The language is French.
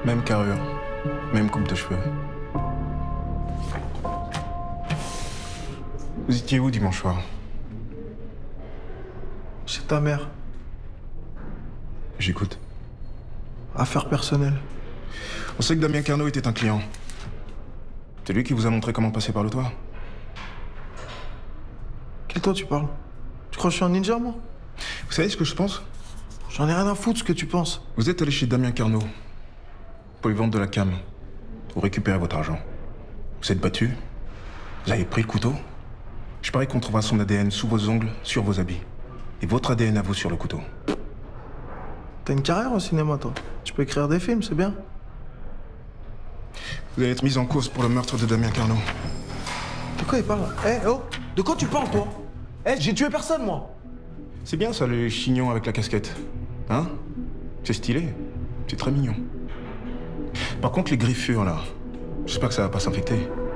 Même carrure, même coupe de cheveux. Vous étiez où dimanche soir? Chez ta mère. J'écoute. Affaires personnelles. On sait que Damien Carnot était un client. C'est lui qui vous a montré comment passer par le toit? Quel toi tu parles? Tu crois que je suis un ninja, moi? Vous savez ce que je pense? J'en ai rien à foutre ce que tu penses. Vous êtes allé chez Damien Carnot pour lui vendre de la cam, pour récupérer votre argent. Vous êtes battu? Vous avez pris le couteau? Je parie qu'on trouvera son ADN sous vos ongles, sur vos habits. Et votre ADN à vous sur le couteau. T'as une carrière au cinéma, toi. Tu peux écrire des films, c'est bien. Vous allez être mis en cause pour le meurtre de Damien Carnot. De quoi il parle là? Eh, oh! De quoi tu parles, toi? Eh, j'ai tué personne, moi! C'est bien ça, le chignon avec la casquette. Hein? C'est stylé. C'est très mignon. Par contre, les griffures, là, j'espère que ça va pas s'infecter.